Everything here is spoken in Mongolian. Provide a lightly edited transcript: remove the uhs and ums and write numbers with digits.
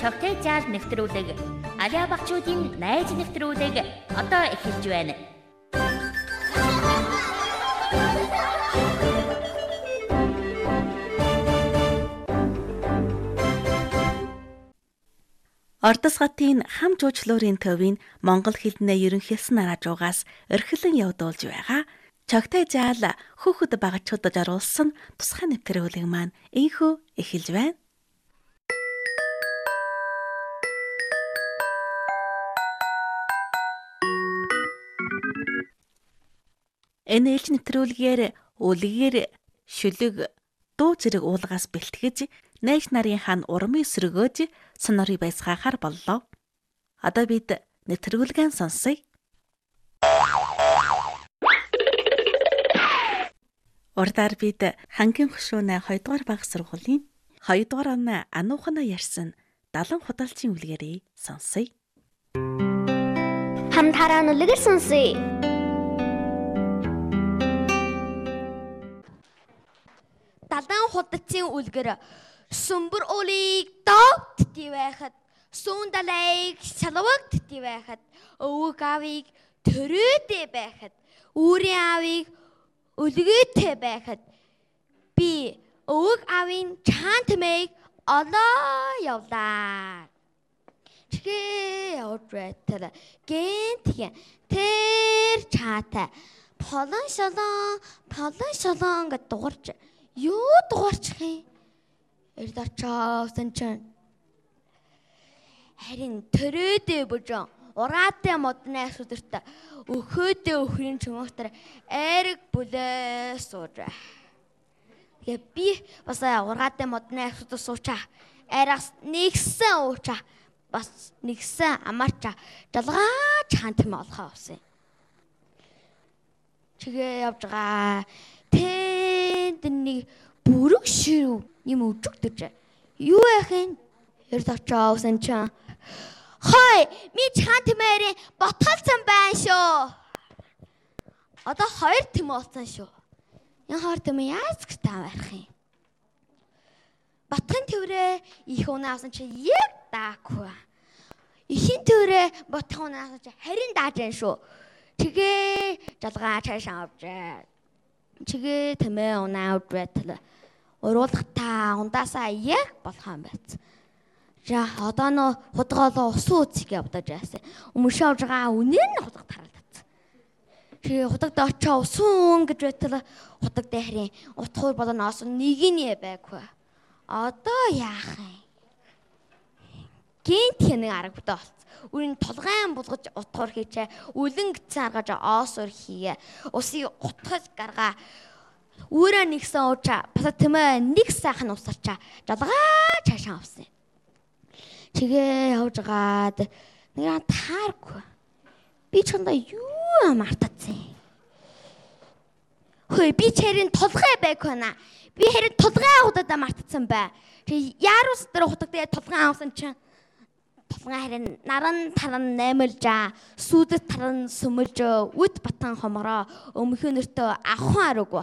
Чогтэй жаал нэвтрүүлэг Алиа багчуудын найз нэвтрүүлэг одоо эхэлж байна. Ордос хотын хам жуучлуурын төвийн монгол хэлнээ ерөнхийлсөн радиогоос эрхлэн явуулж байгаа Чогтэй жаал хүүхэд багчуудад оруулсан тусгай нэвтрүүлэг маань энхүү эхэлж байна. Энэ ээлж нэвтрүүлгээр үлгээр шүлэг дуу зэрэг уулгаас бэлтгэж найз нарын хан урмыг сөргөөж сонорыг байсгаахаар боллоо. Одоо бид нэвтрүүлгэн сонсъё. Урдаар бид хангийн хөшөөнө 2 дугаар баг сургуулийн 2 дугаар он ануухна ярьсан 70 худалчийн үлгэрийг сонсъё. Хамтараа нүлгэр сонсъё. Далайн худалчийн үлгэр сүмбэр уулыг доогтдий байхад сүүн далайг шалвагддий байхад өвөг аавыг төрөөдэй байхад үүрийн аавыг өлгөөтэй байхад би өвөг аавын чаан тэмээг олоо явлаа. Чигээ явж байтал гэнтхэн тэр чаатай полон шолон гэд дуурч юу дуурчих юм? Эрд очоосон чинь харин төрөөдөө бүжэн ураатай модны асуударт өхөөдөө өхрийн чөмөختөр айраг бүлээ сууж. Тэгээ би бас ураатай модны асуудар суучаа. Айраас нэгсэн уучаа. Бас нэгсэн амарчаа. Жалгаа чаан тэм олохоо авсан. Чигээ явж байгаа. Тэнд нэг бүрэг ширв юм өжөгдөж. Юу яхин? Эрд очоосон чинь хой ми чаан тэмээрийн ботгалцсан байна шүү. Одоо 2 тэм болсон шүү. Энэ 2 тэм яаж гтаа байх юм? Батгын төврээ их унаа авсан чи яг даагүй. Ихийн төврээ батгын унаа авсан чи харин дааж байна шүү. Тэгээ жалгаа цаашаа авчаа. Чигээ тэмээ унаа авч байтал уруулахтаа ундаасаа яг болох юм байц. За одоо нөө худгаалаа усан үцгийг явдаж байсан. Өмнөшөө авж байгаа үнээр нь худаг таралдсан. Тэгээ худагд очоо усан гэж байтал худаг дайрын утхуур болоноос нэг нь байггүй. Одоо яах юм? Гинт хэнэг аргатай болц. Үрийн толгойн булгаж утхуур хийчээ. Үлэн гитсэн аргаж оосор хийе. Усыг утгаж гаргаа. Үүрээ нэгсэн уучаа. Бас тэмээ нэг сайхан усарчаа. Жалгаа цаашаа авсан. Чигээ явж гаад нэг тааргүй. Би чондоо юу мартацсан. Хөөе би чэрийн толгой байг байна. Би харин толгой худадаа мартацсан бай. Тэг яарус дээр худагдаа толгой авсан чинь толгой харин наран таран наймалжаа. Сүдэд таран сүмэлж үд батан хомороо өмхөн нэртөө ахын арга